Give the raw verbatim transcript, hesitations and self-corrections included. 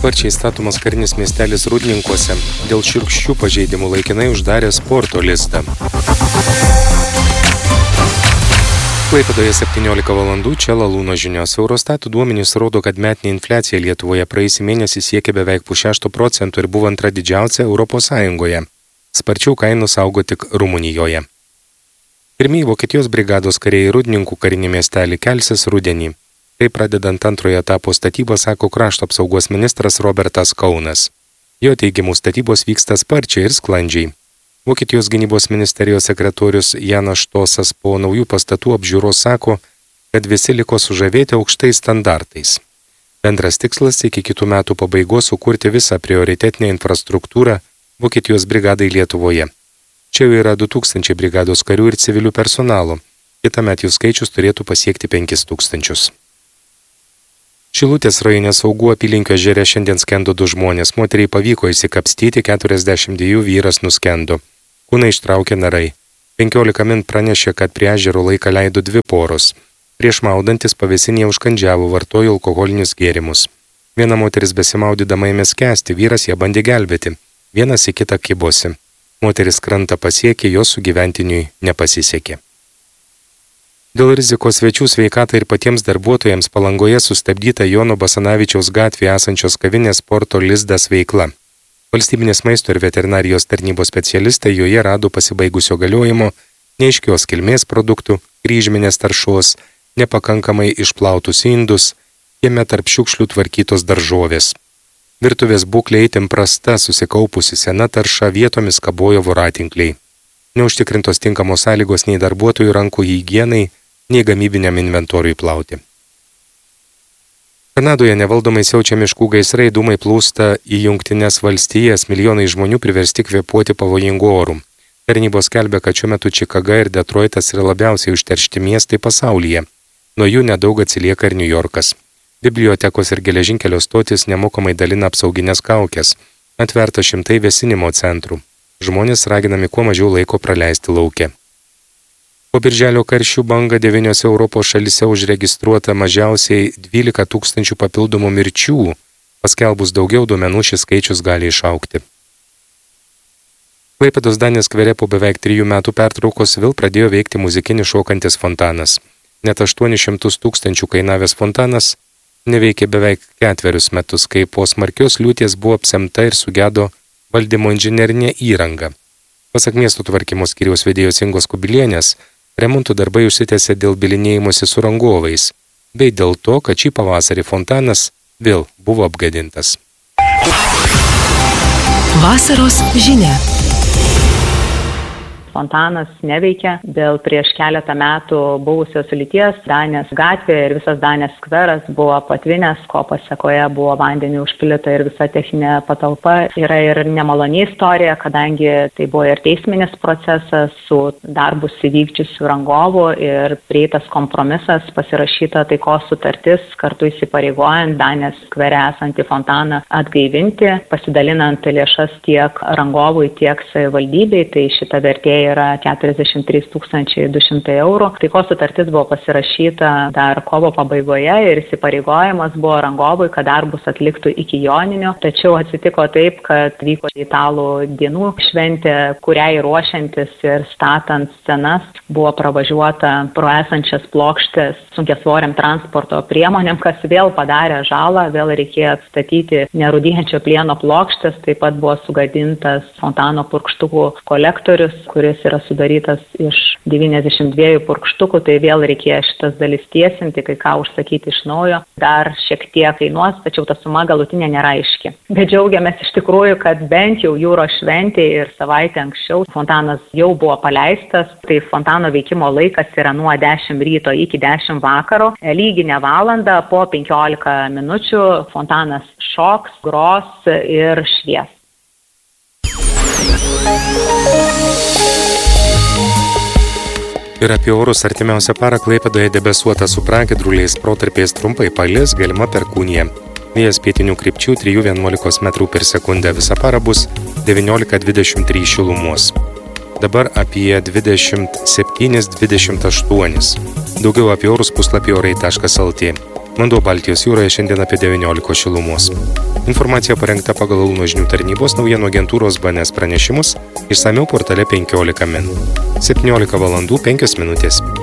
Sparčiai statomas karinis miestelis Rūdninkuose dėl šiurkščių pažeidimų laikinai uždarė sporto lizdą. Klaipėdoje septyniolika valandų, čia Lalūno žinios. Eurostatų duomenys rodo, kad metinė infliacija Lietuvoje praėjusį mėnesį siekė beveik pusšešto procento ir buvo antra didžiausia Europos Sąjungoje. Sparčiau kainos augo tik Rumunijoje. Pirmieji Vokietijos brigados kariai Rūdninkų karinį miestelį kelsis rudenį. Tai pradedant antrojo etapo statybą, sako krašto apsaugos ministras Robertas Kaunas. Jo teigimu statybos vyksta sparčiai ir sklandžiai. Vokietijos gynybos ministerijos sekretorius Janas Štosas po naujų pastatų apžiūros sako, kad visi liko sužavėti aukštais standartais. Bendras tikslas iki kitų metų pabaigos sukurti visą prioritetinę infrastruktūrą Vokietijos brigadai Lietuvoje. Čia jau yra du tūkstančiai brigados karių ir civilių personalo. Kitąmet jų skaičius turėtų pasiekti penkis tūkstančius. Šilutės rajone Saugų apylinkio ežere šiandien skendo du žmonės. Moteriai pavyko įsikapstyti, keturiasdešimt dviejų vyras nuskendo. Kūną ištraukė narai. penkiolika min pranešė, kad prie ežero laiką leido dvi poros. Prieš maudantis pavėsinėje užkandžiavo, vartojo alkoholinius gėrimus. Viena moteris besimaudydama ėmė skęsti, vyras ją bandė gelbėti. Vienas į kitą kibosi. Moteris krantą pasiekė, jos sugyventiniui nepasisekė. Dėl rizikos svečių sveikatai ir patiems darbuotojams Palangoje sustabdyta Jono Basanavičiaus gatvėje esančios kavinės Sporto Lizdas veikla. Valstybinės maisto ir veterinarijos tarnybos specialistai joje rado pasibaigusio galiojimo neaiškios kilmės produktų, kryžminės taršos, nepakankamai išplautus indus, jame tarp šiukšlių tvarkytos daržovės. Virtuvės būklė itin prasta, susikaupusi sena tarša, vietomis kabojo voratinkliai. Neužtikrintos tinkamos sąlygos nei darbuotojų rankų higienai, nei gamybiniam inventoriui plauti. Kanadoje nevaldomai siaučia miškų gaisrai, dūmai plūsta į Jungtines valstijas, milijonai žmonių priversti kvėpuoti pavojingų orų. Tarnybos skelbia, kad šiuo metu Čikaga ir Detroitas yra labiausiai užteršti miestai pasaulyje. Nuo jų nedaug atsilieka ir Niujorkas. Bibliotekos ir geležinkelio stotis nemokamai dalina apsauginės kaukes. Atverta šimtai vėsinimo centrų. Žmonės raginami kuo mažiau laiko praleisti lauke. Po birželio karščių banga devyniose Europos šalyse užregistruota mažiausiai dvylika tūkstančių papildomų mirčių. Paskelbus daugiau duomenų šis skaičius gali išaugti. Klaipėdos Danės skvere po beveik trijų metų pertraukos vėl pradėjo veikti muzikinis šokantis fontanas. Net aštuonis šimtus tūkstančių kainavęs fontanas neveikė beveik ketverius metus, kai po smarkios liūties buvo apsemta ir sugedo valdymo inžinerinė įranga. Pasak miesto tvarkymo skyriaus vedėjos Ingos Kubilienės, remontų darbai užsitęsė dėl bylinėjimosi su rangovais, bei dėl to, kad šį pavasarį fontanas vėl buvo apgadintas. Vasaros žinia. Fontanas neveikia dėl prieš keletą metų buvusios lyties. Danės gatvė ir visas Danės skveras buvo patvinęs, ko pasekoje buvo vandeniu užpildyta ir visa techninė patalpa. Yra ir nemaloni istorija, kadangi tai buvo ir teisminis procesas su darbus įvykdžiusių rangovų ir prieitas kompromisas, pasirašyta taikos sutartis, kartu įsipareigojant Danės skvere esantį fontaną atgaivinti, pasidalinant lėšas tiek rangovui, tiek savivaldybei. Tai šita vertė yra keturiasdešimt trys tūkstančiai du šimtai eurų. Taikos sutartis buvo pasirašyta dar kovo pabaigoje ir įsipareigojimas buvo rangovui, kad darbus atliktų iki Joninio. Tačiau atsitiko taip, kad vyko italų dienų šventė, kuriai ruošiantis ir statant scenas buvo pravažiuota pro esančias plokštės sunkiasvoriam transporto priemonėm, kas vėl padarė žalą, vėl reikėjo atstatyti nerūdijančio plieno plokštės, taip pat buvo sugadintas fontano purkštukų kolektorius, kuris yra sudarytas iš devyniasdešimt dviejų purkštukų, tai vėl reikėjo šitas dalis tiesinti, kai ką užsakyti iš naujo. Dar šiek tiek kainuos, tačiau ta suma galutinė nėra aiški. Bet džiaugiamės iš tikrųjų, kad bent jau jūros šventė ir savaitę anksčiau fontanas jau buvo paleistas. Tai fontano veikimo laikas yra nuo dešimt ryto iki dešimt vakaro. Lyginę valandą po penkiolika minučių fontanas šoks, gros ir švies. Ir apie orus artimiausią parą Klaipėdoje debesuota su pragiedruliais, protarpiais trumpai palis, galima perkūnija. Vėjas pietinių krypčių trijų vienuolikos metrų per sekundę. Visą parą bus devyniolika dvidešimt trys šilumos. Dabar apie dvidešimt septyni dvidešimt aštuoni. Daugiau apie orus puslapį orai taškas lt. Vanduo Baltijos jūroje šiandien apie devyniolika šilumos. Informacija parengta pagal Alūno žinių tarnybos naujienų agentūros B N S pranešimus, išsamiau portale penkiolika min. septyniolika valandų penkios minutės.